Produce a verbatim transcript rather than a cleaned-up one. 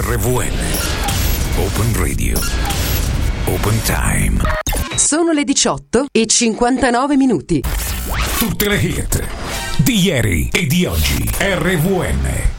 R V N. Open Radio. Open Time. Sono le diciotto e cinquantanove minuti. Tutte le hit di ieri e di oggi. R V N.